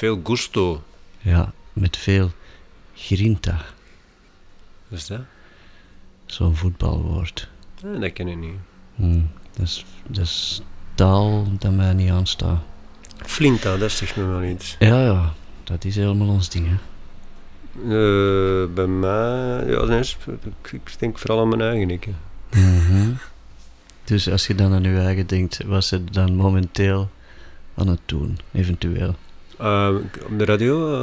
veel gusto. Ja, met veel grinta. Wat is dat? Zo'n voetbalwoord. Dat ken ik niet. Dat is taal dat mij niet aanstaat. Flinta, dat zegt me wel iets. Ja, dat is helemaal ons ding, hè. Bij mij... Ja, nee, ik denk vooral aan mijn eigen ikke. Dus als je dan aan je eigen denkt, wat ze dan momenteel aan het doen, eventueel? Op de radio,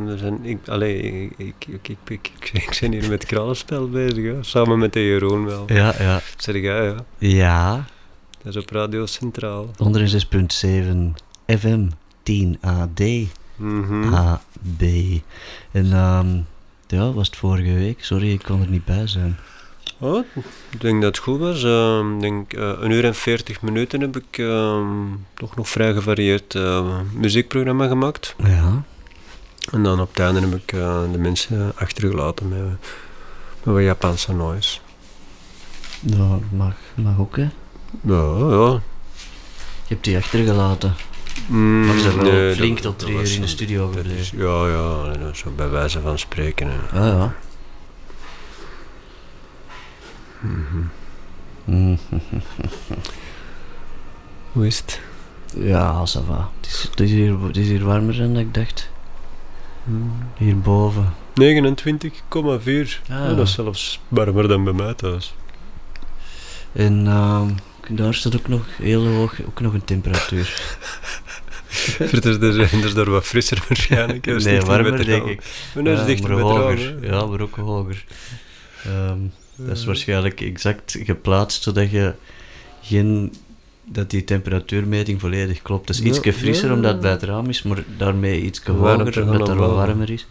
ik ben hier met kralenspel bezig, hè? Samen met de Jeroen wel. Ja. Zeg jij, ja? Ja. Dat is op Radio Centraal. 106.7 FM 10 AD. AB. En ja, was het vorige week? Sorry, ik kon er niet bij zijn. Oh, ik denk dat het goed was. Ik denk 1 uur en 40 minuten heb ik toch nog vrij gevarieerd muziekprogramma gemaakt. Ja. En dan op het einde heb ik de mensen achtergelaten met wat Japanse noise. Dat mag ook, hè? Ja. Je hebt die achtergelaten. Maar ze hebben wel flink tot 3 uur in de studio gebleven. Ja, dat is zo bij wijze van spreken. Hè. Ah ja. Hoe is het? Ja, ça va. Het is hier warmer dan ik dacht. Hierboven. 29,4. Ja, dat is zelfs warmer dan bij mij thuis. En daar staat ook nog heel hoog ook nog een temperatuur. Het is daar wat frisser waarschijnlijk. Nee, warmer denk ik. Maar dat is dichter bij hoger. Ja, maar ook hoger. Dat is waarschijnlijk exact geplaatst zodat je dat die temperatuurmeting volledig klopt. Het is ietsje frisser omdat het bij het raam is, maar daarmee ietsje hoger omdat het wat warmer is.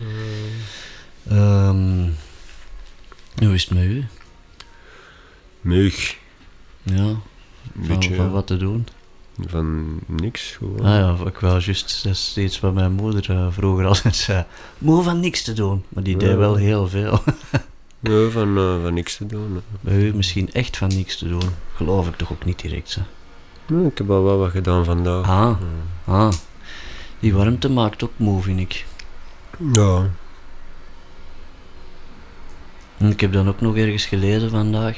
Hoe is het met u? Meug. Ja, van wat te doen? Van niks gewoon. Ah ja, ik wou juist, dat is iets wat mijn moeder vroeger altijd zei. Moe van niks te doen, maar die deed wel heel veel. Ja, van niks te doen. Bij u misschien echt van niks te doen, geloof ik toch ook niet direct. Hè? Ik heb al wel wat gedaan vandaag. Die warmte maakt ook moe, vind ik. Ja. En ik heb dan ook nog ergens gelezen vandaag.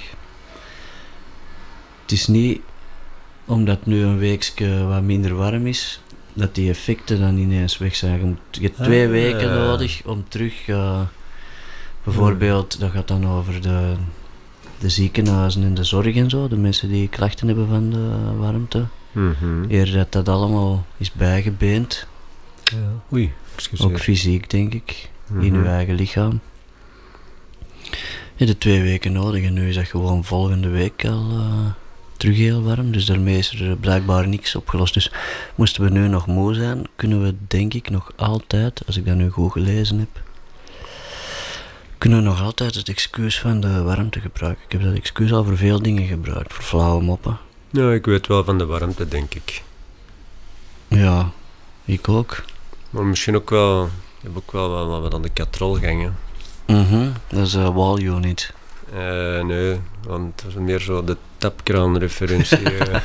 Het is niet omdat het nu een weekje wat minder warm is, dat die effecten dan ineens weg zijn. Je hebt 2 weken nodig om terug... bijvoorbeeld, dat gaat dan over de ziekenhuizen en de zorg en zo, de mensen die klachten hebben van de warmte. Eer dat allemaal is bijgebeend. Ja. Oei, excuseer. Ook fysiek, denk ik, in uw eigen lichaam. Je hebt 2 weken nodig en nu is dat gewoon volgende week al terug heel warm. Dus daarmee is er blijkbaar niks opgelost. Dus moesten we nu nog moe zijn, kunnen we denk ik nog altijd, als ik dat nu goed gelezen heb, kunnen we nog altijd het excuus van de warmte gebruiken. Ik heb dat excuus al voor veel dingen gebruikt, voor flauwe moppen. Ja, ik weet wel van de warmte, denk ik. Ja, ik ook. Maar misschien ook wel, ik heb ook wel wat aan de katrolgangen. Dat is een wall unit. Nee, want dat is meer zo de tapkraan-referentie.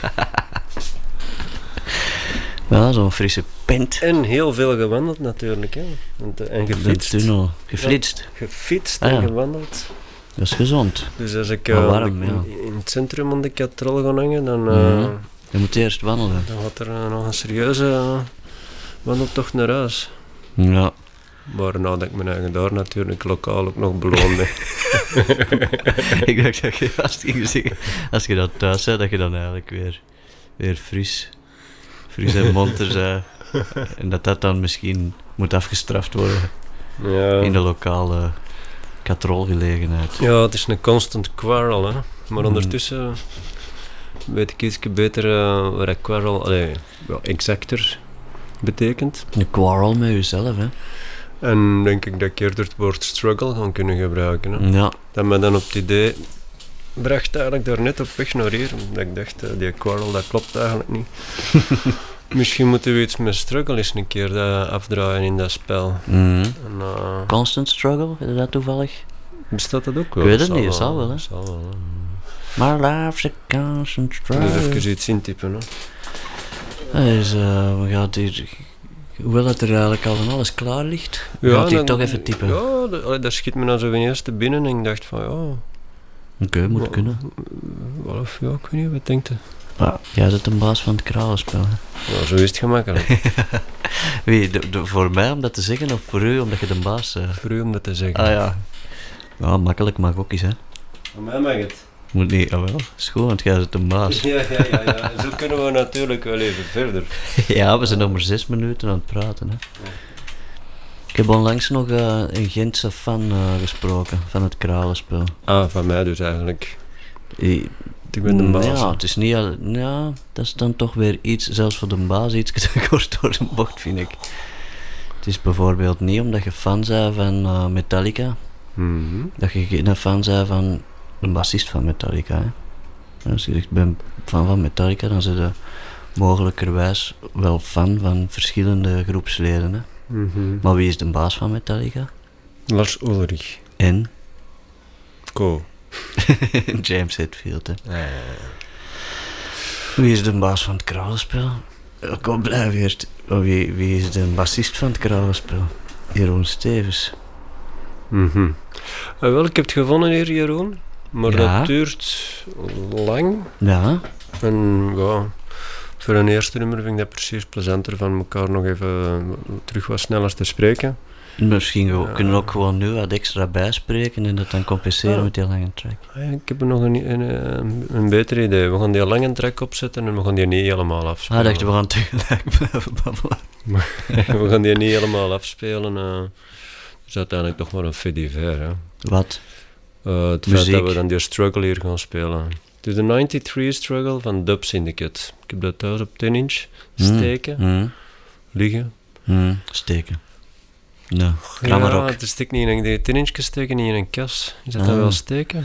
Ja, zo'n frisse pint. En heel veel gewandeld natuurlijk, hè. En gefietst. De tunnel. Geflitst. Ja, gefietst en gewandeld. Dat is gezond. Dus als ik warm, in het centrum aan de katrol ga hangen, dan... Je moet eerst wandelen. Dan gaat er nog een serieuze wandeltocht naar huis. Ja. Maar nadat ik mijn eigen daar natuurlijk lokaal ook nog beloonde. Ik dacht dat je, als je dat thuis zei, dat je dan eigenlijk weer fris en monter zei. En dat dan misschien moet afgestraft worden in de lokale katrolgelegenheid. Ja, het is een constant quarrel, hè. Maar ondertussen weet ik iets beter waar ik quarrel exacter betekent. Een quarrel met jezelf, hè. En denk ik dat ik eerder het woord struggle gaan kunnen gebruiken. Hè. Ja. Dat me dan op het idee bracht eigenlijk daar net op weg naar hier. Dat ik dacht, die quarrel, dat klopt eigenlijk niet. Misschien moeten we iets met struggle eens een keer afdraaien in dat spel. En, Constant struggle, is dat toevallig? Bestaat dat ook wel? Ik weet het niet, het zal wel, hè. My life's a constant struggle. Ik moet even iets intypen, hè. Dus, we gaan hier Hoewel dat er eigenlijk al van alles klaar ligt, gaat hij toch even typen. Ja, dat schiet me dan zo ineens te binnen en ik dacht van ja... Oké, moet kunnen. Of ja, ik weet niet, wat denkt u? Ah, jij bent een baas van het kralenspel, hè? Ja, zo is het gemakkelijk. Wie, voor mij om dat te zeggen of voor u omdat je de baas bent? Voor u om dat te zeggen. Ah ja. Ja, makkelijk mag ook eens, hè. Voor mij mag het. Moet niet, ah wel, is goed, want jij bent een baas. Ja. Zo kunnen we natuurlijk wel even verder. Ja, we zijn nog maar 6 minuten aan het praten, hè. Ja. Ik heb onlangs nog een Gentse fan gesproken van het kralenspel. Ah, van mij dus eigenlijk. Ik ben de baas. Ja, het is niet al... Ja, dat is dan toch weer iets, zelfs voor de baas, iets te kort door de bocht, vind ik. Het is bijvoorbeeld niet omdat je fan bent van Metallica, dat je geen fan bent van de bassist van Metallica, hè. Als je zegt, ik ben fan van Metallica, dan zijn je mogelijkerwijs wel fan van verschillende groepsleden, hè. Maar wie is de baas van Metallica? Lars Ulrich. En? Ko. James Hetfield, hè. Wie is de baas van het kralenspel? Ik ben blij weer. Wie is de bassist van het kralenspel? Jeroen Stevens. Wel, ik heb het gevonden hier, Jeroen. Maar Ja. dat duurt lang. Ja, En ja, voor een eerste nummer vind ik dat precies plezanter van elkaar nog even terug wat sneller te spreken. misschien kunnen we ook gewoon nu wat extra bijspreken en dat dan compenseren Ja. met die lange track. Ik heb nog een beter idee. We gaan die lange track opzetten en we gaan die niet helemaal afspelen. Dacht je, we gaan tegelijk blijven babbelen. We gaan die niet helemaal afspelen. Het is uiteindelijk toch maar een fait divers, hè. Wat? Het Muziek. feit dat we dan die struggle hier gaan spelen. Het is de 93 struggle van Dub Syndicate. Ik heb dat thuis op 10 inch steken, liggen. Steken. Nou, krammerok. Het steekt niet in die 10 inch steken niet in een kas. Is dat dan wel steken?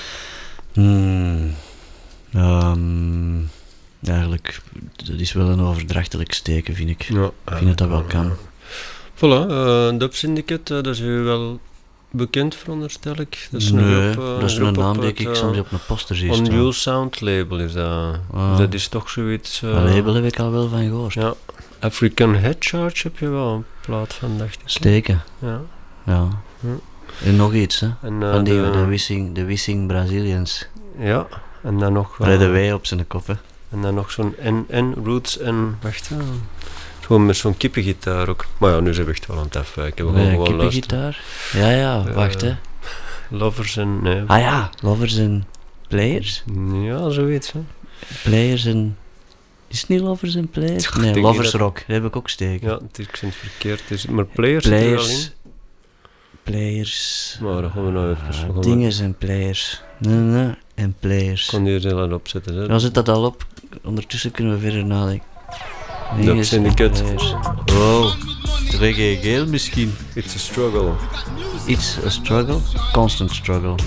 Eigenlijk, dat is wel een overdrachtelijk steken, vind ik. Ja, Ik vind dat wel kan. Voilà, Dub Syndicate, dat is u wel bekend, veronderstel ik. Dat is Nee, groep, dat is groep een naam op die het, ik soms op een poster zie On staan. New Sound label is dat. Ah. Dat is toch zoiets... Dat label heb ik al wel van gehoord. Ja. African Head Charge heb je wel een plaat van, dacht ik. Steken, Ja. ja. Hm. En nog iets, hè. En, Van de Wissing Brazilians. Ja, en dan nog... Allee, de W op zijn kop, hè. En dan nog zo'n Roots en... Wacht, gewoon met zo'n kippengitaar ook. Maar ja, nu zijn we echt wel aan het afwijken. We gaan gewoon luisteren. Kippengitaar? Ja, wacht, hè. Lovers en... Nee. Ah ja, Lovers en Players? Ja, zoiets, hè. Players en... Is het niet Lovers en Players? Ik Nee, denk Lovers niet Rock, dat heb ik ook steken. Ja, ik vind het verkeerd. Maar Players zit er wel in. Players... Maar dan gaan we nou even... Dinges en Players. Nee, en Players. Ik kon die er heel aan opzetten, hè. Dan zit dat al op. Ondertussen kunnen we verder nadenken. Dub Syndicate. Wow. Reggae geel misschien. It's a struggle. It's a struggle. Constant struggle.